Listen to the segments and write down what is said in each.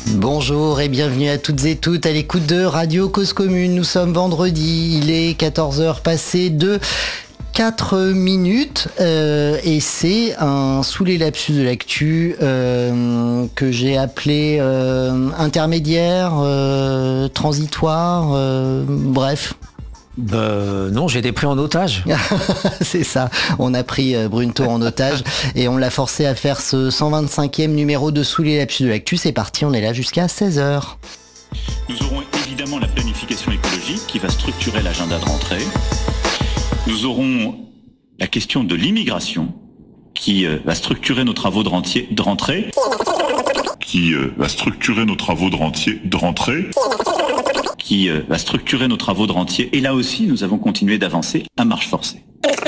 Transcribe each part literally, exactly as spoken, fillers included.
Bonjour et bienvenue à toutes et toutes à l'écoute de Radio Cause Commune. Nous sommes vendredi, il est quatorze heures passées de quatre minutes euh, et c'est un sous les lapsus de l'actu euh, que j'ai appelé euh, intermédiaire, euh, transitoire, euh, bref. Bah, non, j'ai été pris en otage. C'est ça, on a pris Brunto en otage et on l'a forcé à faire ce cent vingt-cinquième numéro de Sous les lapsus de l'actu. C'est parti, on est là jusqu'à seize heures. Nous aurons évidemment la planification écologique qui va structurer l'agenda de rentrée. Nous aurons la question de l'immigration qui euh, va structurer nos travaux de, rentier, de rentrée. Qui euh, va structurer nos travaux de, rentier, de rentrée. Qui euh, va structurer nos travaux de rentier. Et là aussi, nous avons continué d'avancer à marche forcée.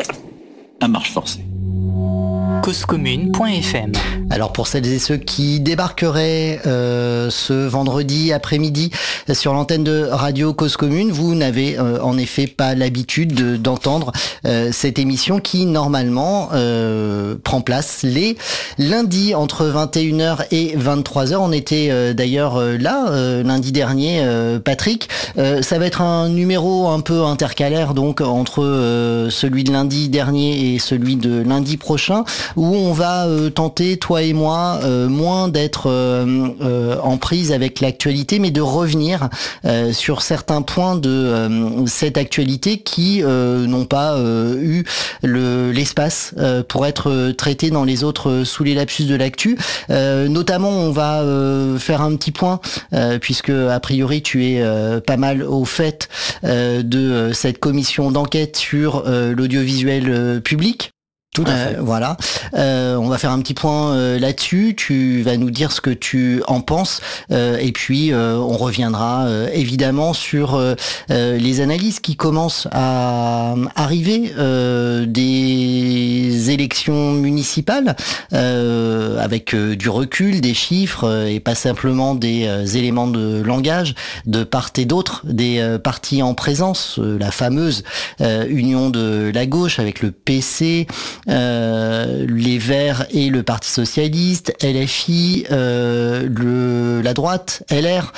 À marche forcée. cause commune point f m. Alors pour celles et ceux qui débarqueraient euh, ce vendredi après-midi sur l'antenne de Radio Cause Commune, vous n'avez euh, en effet pas l'habitude de, d'entendre euh, cette émission qui normalement euh, prend place les lundis entre vingt et une heures et vingt-trois heures. On était euh, d'ailleurs euh, là euh, lundi dernier, euh, Patrick. Euh, ça va être un numéro un peu intercalaire donc entre euh, celui de lundi dernier et celui de lundi prochain, où on va euh, tenter, toi et moi, euh, moins d'être euh, euh, en prise avec l'actualité, mais de revenir euh, sur certains points de euh, cette actualité qui euh, n'ont pas euh, eu le, l'espace euh, pour être traités dans les autres euh, sous les lapsus de l'actu. Euh, notamment, on va euh, faire un petit point, euh, puisque a priori tu es euh, pas mal au fait euh, de euh, cette commission d'enquête sur euh, l'audiovisuel euh, public. Tout à fait. Euh, voilà. Euh, on va faire un petit point euh, là-dessus. Tu vas nous dire ce que tu en penses. Euh, et puis, euh, on reviendra euh, évidemment sur euh, euh, les analyses qui commencent à arriver euh, des élections municipales euh, avec euh, du recul, des chiffres euh, et pas simplement des euh, éléments de langage de part et d'autre des euh, partis en présence. Euh, la fameuse euh, union de la gauche avec le P C, Euh, les Verts et le Parti Socialiste, L F I, euh, le, la droite, L R,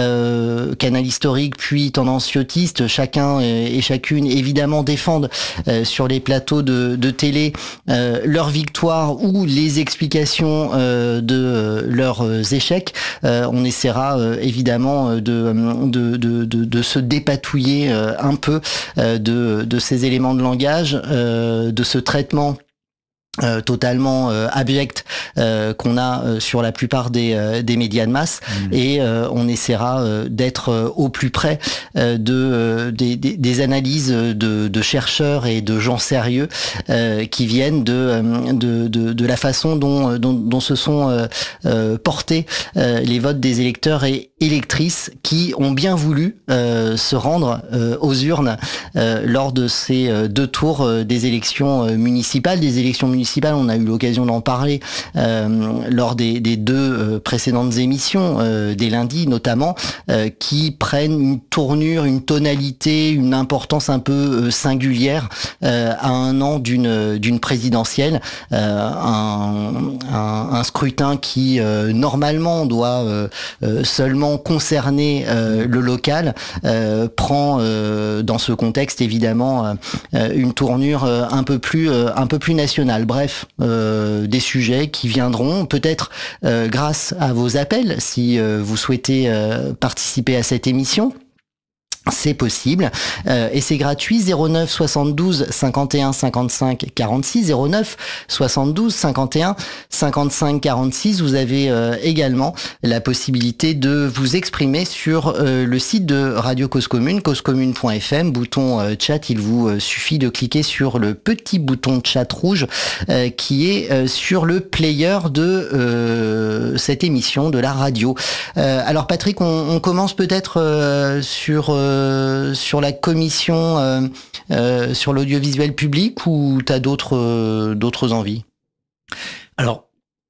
euh, Canal historique puis tendanciotiste, chacun et chacune évidemment défendent euh, sur les plateaux de, de télé euh, leur victoire ou les explications euh, de euh, leurs échecs. Euh, on essaiera euh, évidemment de, de, de, de, de se dépatouiller euh, un peu euh, de, de ces éléments de langage, euh, de ce traitement Euh, totalement euh, abject euh, qu'on a euh, sur la plupart des, euh, des médias de masse, mmh. et euh, on essaiera euh, d'être euh, au plus près euh, de euh, des, des, des analyses de, de chercheurs et de gens sérieux euh, qui viennent de, de, de, de la façon dont, dont, dont se sont euh, euh, portés euh, les votes des électeurs et électrices qui ont bien voulu euh, se rendre euh, aux urnes euh, lors de ces euh, deux tours euh, des élections euh, municipales, des élections municipales On a eu l'occasion d'en parler euh, lors des, des deux euh, précédentes émissions, euh, des lundis notamment, euh, qui prennent une tournure, une tonalité, une importance un peu euh, singulière euh, à un an d'une, d'une présidentielle. Euh, un, un, un scrutin qui euh, normalement doit euh, euh, seulement concerner euh, le local, euh, prend euh, dans ce contexte évidemment euh, une tournure euh, un peu plus, euh, un peu plus nationale. Bref, euh, des sujets qui viendront peut-être euh, grâce à vos appels si euh, vous souhaitez euh, participer à cette émission. C'est possible euh, et c'est gratuit. Zéro neuf soixante-douze cinquante et un cinquante-cinq quarante-six, zéro neuf soixante-douze cinquante et un cinquante-cinq quarante-six. Vous avez euh, également la possibilité de vous exprimer sur euh, le site de Radio Cause Commune, cause commune point f m, bouton euh, chat. Il vous euh, suffit de cliquer sur le petit bouton chat rouge euh, qui est euh, sur le player de euh, cette émission de la radio. Euh, alors Patrick, on, on commence peut-être euh, sur euh, Euh, sur la commission euh, euh, sur l'audiovisuel public, ou tu as d'autres, euh, d'autres envies ? Alors,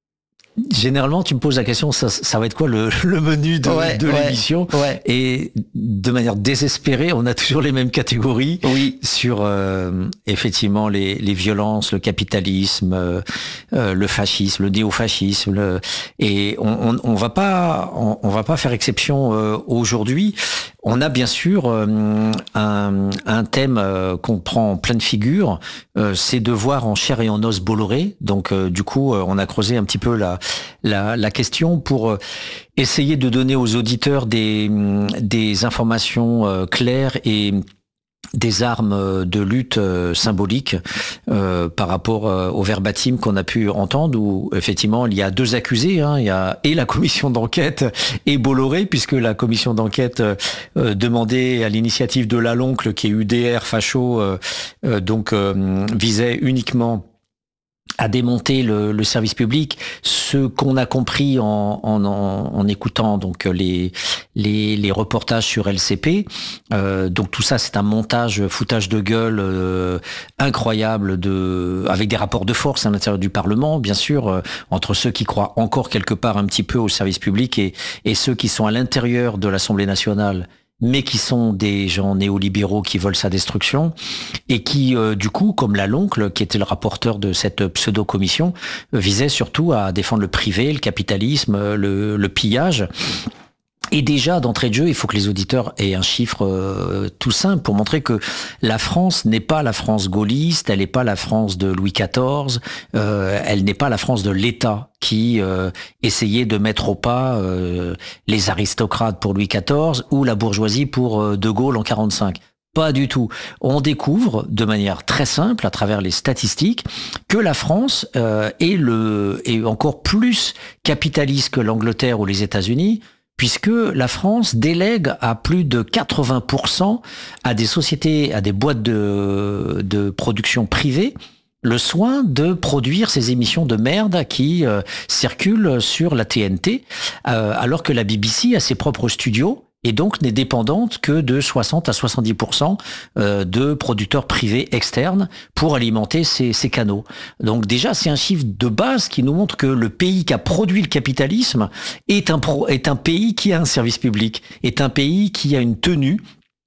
Généralement, tu me poses la question, ça, ça va être quoi le, le menu de, ouais, de ouais, l'émission ouais. Et de manière désespérée, on a toujours les mêmes catégories oui. sur euh, effectivement les, les violences, le capitalisme, euh, euh, le fascisme, le néofascisme. Le, et on, on, on va pas, on, on va pas faire exception euh, aujourd'hui. On a bien sûr euh, un, un thème euh, qu'on prend en pleine figure, euh, c'est de voir en chair et en os Bolloré. Donc euh, du coup, euh, on a creusé un petit peu la, la, la question pour euh, essayer de donner aux auditeurs des, des informations euh, claires et des armes de lutte symboliques euh, par rapport euh, au verbatim qu'on a pu entendre, où effectivement il y a deux accusés, hein, il y a et la commission d'enquête et Bolloré, puisque la commission d'enquête euh, demandait à l'initiative de Laloncle, qui est U D R facho, euh, euh, donc euh, visait uniquement à démonter le, le service public. Ce qu'on a compris en, en, en, en écoutant donc les, les, les reportages sur L C P, euh, donc tout ça c'est un montage, foutage de gueule euh, incroyable, de, avec des rapports de force à l'intérieur du Parlement, bien sûr, euh, entre ceux qui croient encore quelque part un petit peu au service public et, et ceux qui sont à l'intérieur de l'Assemblée nationale, mais qui sont des gens néolibéraux qui veulent sa destruction, et qui, euh, du coup, comme Laloncle, qui était le rapporteur de cette pseudo-commission, euh, visait surtout à défendre le privé, le capitalisme, le, le pillage. Et déjà, d'entrée de jeu, il faut que les auditeurs aient un chiffre euh, tout simple pour montrer que la France n'est pas la France gaulliste, elle n'est pas la France de Louis quatorze, euh, elle n'est pas la France de l'État qui euh, essayait de mettre au pas euh, les aristocrates pour Louis quatorze ou la bourgeoisie pour euh, De Gaulle en quarante-cinq. Pas du tout. On découvre de manière très simple, à travers les statistiques, que la France euh, est, le, est encore plus capitaliste que l'Angleterre ou les États-Unis, puisque la France délègue à plus de quatre-vingts pour cent à des sociétés, à des boîtes de, de production privées, le soin de produire ces émissions de merde qui euh, circulent sur la T N T, euh, alors que la B B C a ses propres studios, et donc n'est dépendante que de soixante à soixante-dix pour cent de producteurs privés externes pour alimenter ces, ces canaux. Donc déjà, c'est un chiffre de base qui nous montre que le pays qui a produit le capitalisme est un, pro, est un pays qui a un service public, est un pays qui a une tenue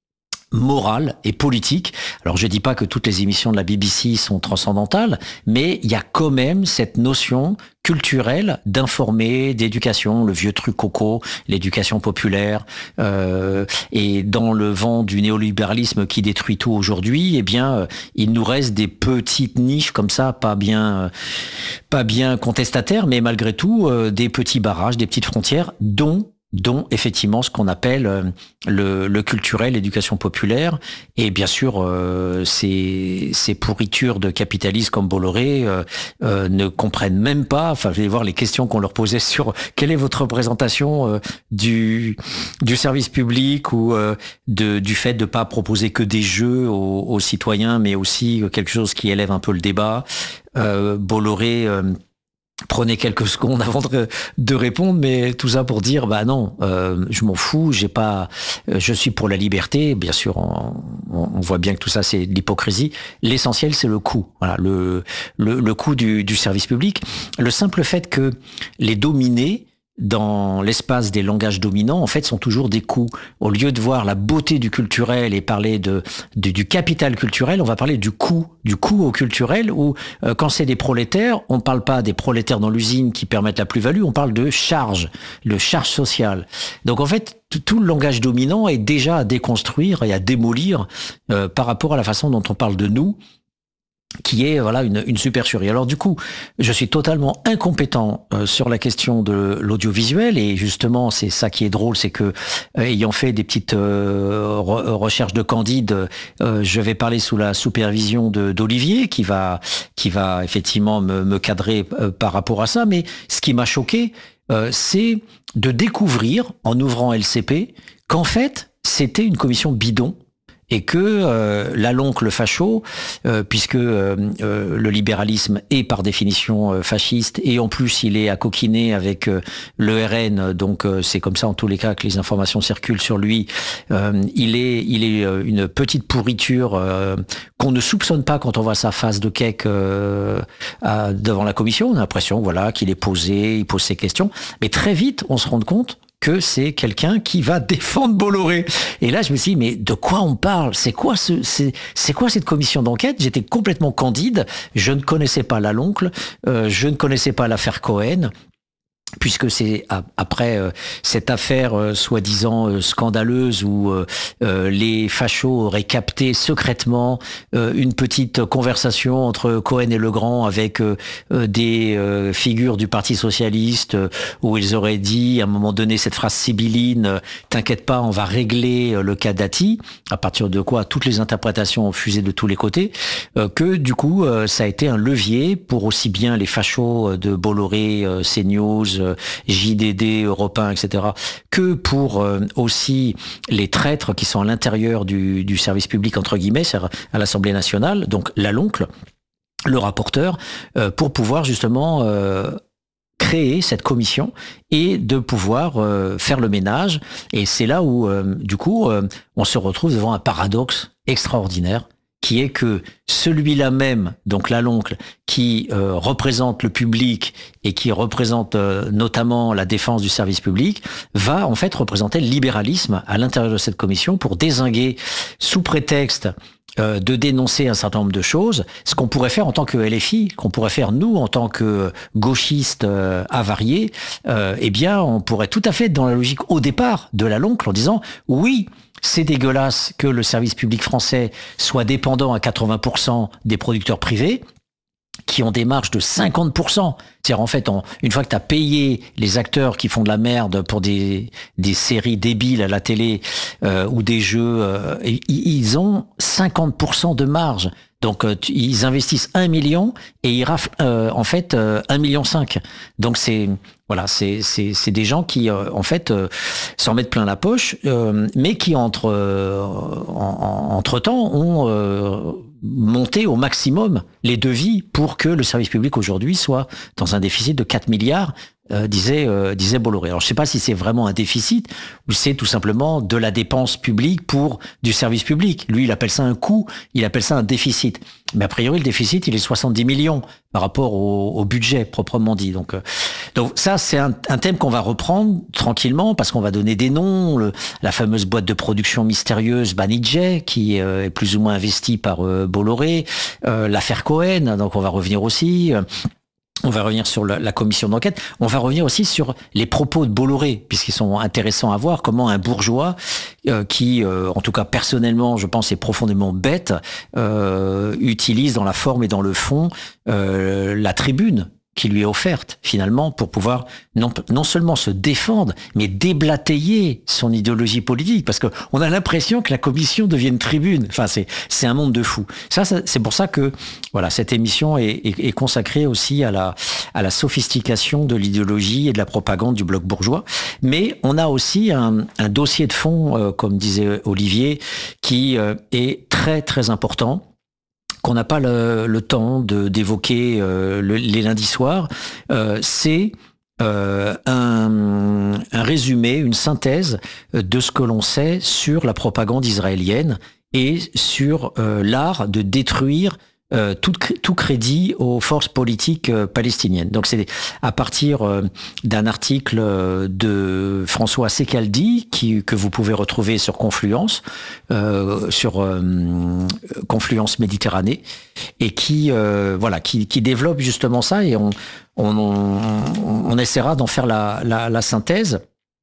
morale et politique. Alors je dis pas que toutes les émissions de la B B C sont transcendantales, mais il y a quand même cette notion culturelle d'informer, d'éducation, le vieux truc coco, l'éducation populaire, euh, et dans le vent du néolibéralisme qui détruit tout aujourd'hui, eh bien euh, il nous reste des petites niches comme ça, pas bien, euh, pas bien contestataires, mais malgré tout euh, des petits barrages, des petites frontières, dont dont effectivement ce qu'on appelle le, le culturel, l'éducation populaire, et bien sûr euh, ces, ces pourritures de capitalistes comme Bolloré euh, euh, ne comprennent même pas, enfin je vais voir les questions qu'on leur posait sur quelle est votre représentation euh, du, du service public ou euh, de, du fait de pas proposer que des jeux aux, aux citoyens, mais aussi quelque chose qui élève un peu le débat. Euh, Bolloré euh, Prenez quelques secondes avant de, de répondre, mais tout ça pour dire, bah non, euh, je m'en fous, j'ai pas, euh, je suis pour la liberté. Bien sûr, on, on voit bien que tout ça c'est de l'hypocrisie. L'essentiel, c'est le coût. Voilà, le le, le coût du, du service public. Le simple fait que les dominés dans l'espace des langages dominants, en fait, sont toujours des coûts. Au lieu de voir la beauté du culturel et parler de, de du capital culturel, on va parler du coût, du coût au culturel, où euh, quand c'est des prolétaires, on ne parle pas des prolétaires dans l'usine qui permettent la plus-value, on parle de charge, de charge sociale. Donc en fait, tout le langage dominant est déjà à déconstruire et à démolir euh, par rapport à la façon dont on parle de nous, qui est voilà une, une supercherie. Alors du coup, je suis totalement incompétent euh, sur la question de l'audiovisuel, et justement c'est ça qui est drôle, c'est que euh, ayant fait des petites euh, re- recherches de Candide, euh, je vais parler sous la supervision de d'Olivier qui va qui va effectivement me, me cadrer euh, par rapport à ça. Mais ce qui m'a choqué, euh, c'est de découvrir en ouvrant L C P qu'en fait c'était une commission bidon. et que euh, la l'oncle facho, euh, puisque euh, euh, le libéralisme est par définition euh, fasciste, et en plus il est à coquiner avec euh, le R N, donc euh, c'est comme ça en tous les cas que les informations circulent sur lui. Euh, il est, il est euh, une petite pourriture euh, qu'on ne soupçonne pas quand on voit sa face de cake euh, à, devant la commission. On a l'impression, voilà, qu'il est posé, il pose ses questions, mais très vite on se rend compte que c'est quelqu'un qui va défendre Bolloré. Et là, je me suis dit, mais de quoi on parle ? C'est quoi ce, c'est, c'est quoi cette commission d'enquête ? J'étais complètement candide. Je ne connaissais pas la l'oncle. Euh, je ne connaissais pas l'affaire Cohen. Puisque c'est après euh, cette affaire euh, soi-disant euh, scandaleuse où euh, euh, les fachos auraient capté secrètement euh, une petite conversation entre Cohen et Legrand avec euh, euh, des euh, figures du Parti socialiste euh, où ils auraient dit à un moment donné cette phrase sibylline euh, « T'inquiète pas, on va régler euh, le cas Dati », à partir de quoi toutes les interprétations ont fusé de tous les côtés, euh, que du coup euh, ça a été un levier pour aussi bien les fachos de Bolloré, euh, CNews, J D D, Europe un, et cetera, que pour euh, aussi les traîtres qui sont à l'intérieur du, du service public, entre guillemets, c'est-à-dire à l'Assemblée nationale, donc la l'oncle, le rapporteur, euh, pour pouvoir justement euh, créer cette commission et de pouvoir euh, faire le ménage. Et c'est là où, euh, du coup, euh, on se retrouve devant un paradoxe extraordinaire, qui est que celui-là même, donc la l'oncle, qui euh, représente le public et qui représente euh, notamment la défense du service public, va en fait représenter le libéralisme à l'intérieur de cette commission pour dézinguer, sous prétexte euh, de dénoncer un certain nombre de choses, ce qu'on pourrait faire en tant que L F I, qu'on pourrait faire nous en tant que gauchistes euh, avariés, euh, eh bien on pourrait tout à fait être dans la logique au départ de la l'oncle en disant oui, c'est dégueulasse que le service public français soit dépendant à quatre-vingts pour cent des producteurs privés qui ont des marges de cinquante pour cent. C'est-à-dire, en fait, on, une fois que tu as payé les acteurs qui font de la merde pour des, des séries débiles à la télé euh, ou des jeux, euh, ils ont cinquante pour cent de marge. Donc, euh, ils investissent un million et ils raflent, euh, en fait, euh, un million cinq. Donc, c'est... Voilà, c'est c'est c'est des gens qui euh, en fait euh, s'en mettent plein la poche, euh, mais qui entre euh, en, en, entre temps ont euh, monté au maximum les devis pour que le service public aujourd'hui soit dans un déficit de quatre milliards. Euh, disait euh, disait Bolloré. Alors je sais pas si c'est vraiment un déficit ou c'est tout simplement de la dépense publique pour du service public. Lui, il appelle ça un coût, il appelle ça un déficit. Mais a priori, le déficit, il est soixante-dix millions par rapport au, au budget proprement dit. Donc, euh, donc ça, c'est un, un thème qu'on va reprendre tranquillement parce qu'on va donner des noms. Le, la fameuse boîte de production mystérieuse Banijay qui euh, est plus ou moins investie par euh, Bolloré. Euh, l'affaire Cohen, donc on va revenir aussi. Euh, On va revenir sur la, la commission d'enquête. On va revenir aussi sur les propos de Bolloré, puisqu'ils sont intéressants à voir comment un bourgeois euh, qui, euh, en tout cas personnellement, je pense, est profondément bête, euh, utilise dans la forme et dans le fond euh, la tribune qui lui est offerte finalement pour pouvoir non, non seulement se défendre, mais déblatérer son idéologie politique, parce que on a l'impression que la commission devient une tribune. Enfin, c'est c'est un monde de fous. Ça, ça c'est pour ça que voilà, cette émission est, est, est consacrée aussi à la à la sophistication de l'idéologie et de la propagande du bloc bourgeois. Mais on a aussi un, un dossier de fond, euh, comme disait Olivier, qui euh, est très très important, qu'on n'a pas le, le temps de d'évoquer euh, le, les lundis soirs, euh, c'est euh, un, un résumé, une synthèse de ce que l'on sait sur la propagande israélienne et sur euh, l'art de détruire Euh, tout, tout crédit aux forces politiques euh, palestiniennes. Donc c'est à partir euh, d'un article euh, de François Secaldi qui, que vous pouvez retrouver sur Confluence, euh, sur euh, Confluence Méditerranée, et qui euh, voilà qui, qui développe justement ça, et on, on, on, on essaiera d'en faire la, la, la synthèse.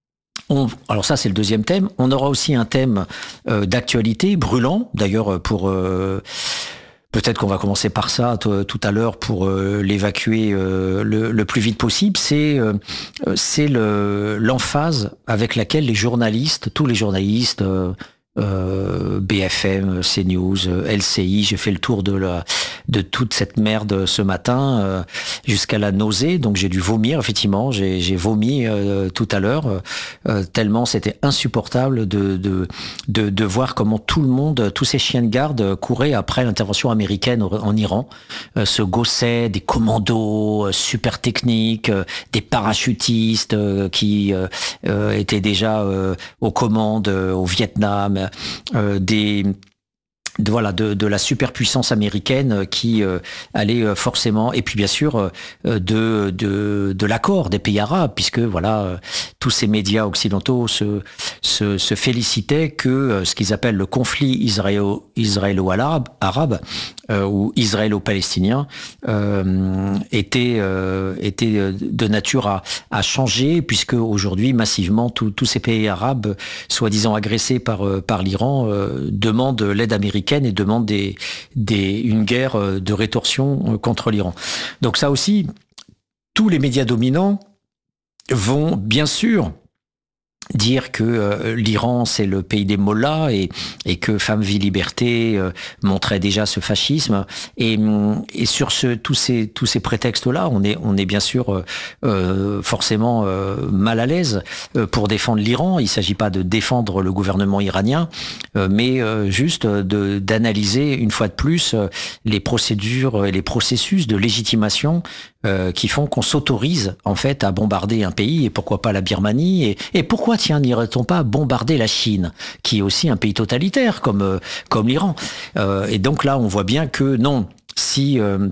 On, alors ça, c'est le deuxième thème. On aura aussi un thème euh, d'actualité brûlant, d'ailleurs pour... Euh, Peut-être qu'on va commencer par ça t- tout à l'heure pour euh, l'évacuer euh, le, le plus vite possible. C'est euh, c'est le, l'emphase avec laquelle les journalistes, tous les journalistes, euh, euh, B F M, CNews, L C I, j'ai fait le tour de la de toute cette merde ce matin euh, jusqu'à la nausée. Donc j'ai dû vomir, effectivement, j'ai, j'ai vomi euh, tout à l'heure, euh, tellement c'était insupportable de, de, de, de voir comment tout le monde, tous ces chiens de garde couraient après l'intervention américaine en Iran, euh, se gaussaient des commandos euh, super techniques, euh, des parachutistes euh, qui euh, euh, étaient déjà euh, aux commandes euh, au Vietnam, euh, des... De, voilà, de, de la superpuissance américaine qui euh, allait euh, forcément, et puis bien sûr euh, de, de, de l'accord des pays arabes, puisque voilà, euh, tous ces médias occidentaux se, se, se félicitaient que euh, ce qu'ils appellent le conflit israélo, israélo-arabe, arabe, euh, ou israélo-palestinien, euh, était, euh, était de nature à, à changer, puisque aujourd'hui, massivement, tous ces pays arabes, soi-disant agressés par, par l'Iran, euh, demandent l'aide américaine et demande des, des, une guerre de rétorsion contre l'Iran. Donc ça aussi, tous les médias dominants vont bien sûr dire que euh, l'Iran c'est le pays des mollahs et, et que Femmes, Vie, Liberté euh, montrait déjà ce fascisme et, et sur ce, tous ces tous ces prétextes-là, on est on est bien sûr euh, forcément euh, mal à l'aise euh, pour défendre l'Iran. Il s'agit pas de défendre le gouvernement iranien, euh, mais euh, juste de d'analyser une fois de plus euh, les procédures et les processus de légitimation Euh, qui font qu'on s'autorise en fait à bombarder un pays, et pourquoi pas la Birmanie, et, et pourquoi tiens n'irait-on pas bombarder la Chine, qui est aussi un pays totalitaire comme euh, comme l'Iran. Euh, et donc là on voit bien que non, si euh,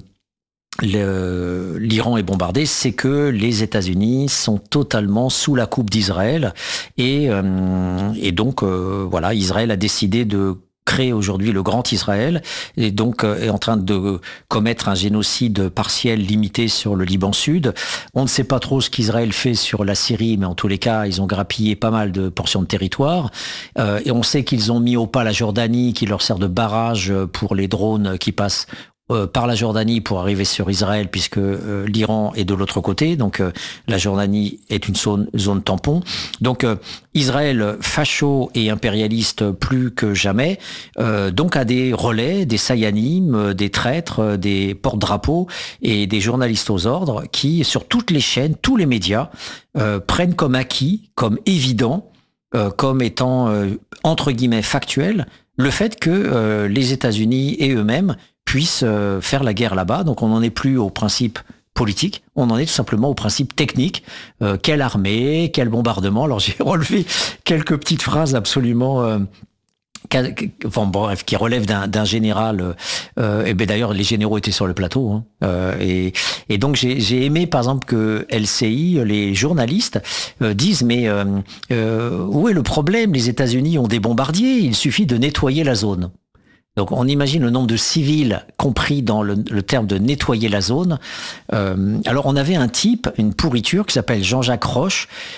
le, l'Iran est bombardé, c'est que les États-Unis sont totalement sous la coupe d'Israël, et euh, et donc euh, voilà, Israël a décidé de créé aujourd'hui le Grand Israël, et donc euh, est en train de commettre un génocide partiel limité sur le Liban Sud. On ne sait pas trop ce qu'Israël fait sur la Syrie, mais en tous les cas, ils ont grappillé pas mal de portions de territoire. Euh, et on sait qu'ils ont mis au pas la Jordanie, qui leur sert de barrage pour les drones qui passent Euh, par la Jordanie pour arriver sur Israël, puisque euh, l'Iran est de l'autre côté, donc euh, la Jordanie est une zone, zone tampon. Donc euh, Israël, facho et impérialiste plus que jamais, euh, donc a des relais, des sayanimes, des traîtres, des porte-drapeaux et des journalistes aux ordres qui, sur toutes les chaînes, tous les médias, euh, prennent comme acquis, comme évident, euh, comme étant, euh, entre guillemets, factuel, le fait que euh, les États-Unis et eux-mêmes puissent euh, faire la guerre là-bas. Donc on n'en est plus au principe politique, on en est tout simplement au principe technique. Euh, quelle armée, quel bombardement. Alors j'ai relevé quelques petites phrases absolument... Euh, Enfin, bref, qui relève d'un, d'un général. Euh, et ben d'ailleurs, les généraux étaient sur le plateau. Hein, euh, et, et donc, j'ai, j'ai aimé, par exemple, que L C I, les journalistes, euh, disent mais euh, euh, où est le problème ? Les États-Unis ont des bombardiers, il suffit de nettoyer la zone. Donc on imagine le nombre de civils compris dans le, le terme de nettoyer la zone. Euh, alors on avait un type, une pourriture qui s'appelle Jean-Jacques Roche,